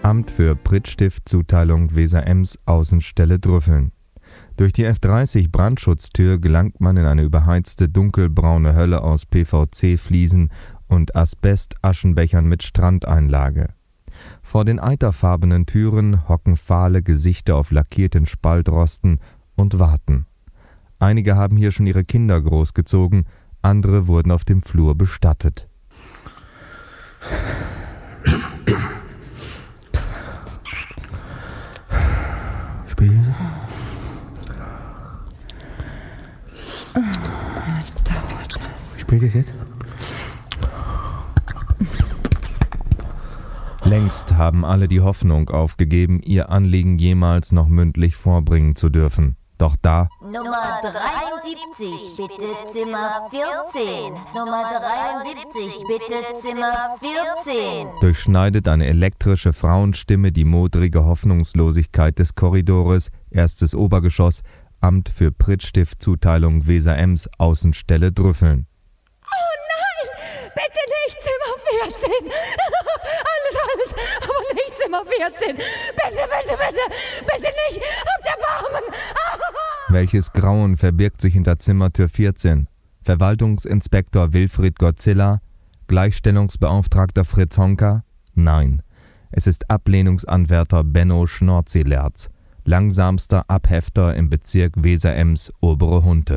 Amt für Prittstift-Zuteilung Weser-Ems, Außenstelle Drüffeln. Durch die F30 Brandschutztür gelangt man in eine überheizte dunkelbraune Hölle aus PVC-Fliesen und Asbest-Aschenbechern mit Strandeinlage. Vor den eiterfarbenen Türen hocken fahle Gesichter auf lackierten Spaltrosten und warten. Einige haben hier schon ihre Kinder großgezogen, andere wurden auf dem Flur bestattet. Was dauert das? Spielt das jetzt? Längst haben alle die Hoffnung aufgegeben, ihr Anliegen jemals noch mündlich vorbringen zu dürfen. Doch da Nummer 73, bitte Zimmer 14. Nummer 73, bitte Zimmer 14. durchschneidet eine elektrische Frauenstimme die modrige Hoffnungslosigkeit des Korridores, erstes Obergeschoss, Amt für Prittstift-Zuteilung Weser-Ems, Außenstelle Drüffeln. Oh nein! Bitte nicht Zimmer 14! Alles, aber nicht Zimmer 14! Bitte nicht! Habt Erbarmen! Welches Grauen verbirgt sich hinter Zimmertür 14? Verwaltungsinspektor Wilfried Godzilla? Gleichstellungsbeauftragter Fritz Honka? Nein, es ist Ablehnungsanwärter Benno Schnorzilerz, langsamster Abhefter im Bezirk Weser-Ems, Obere Hunte.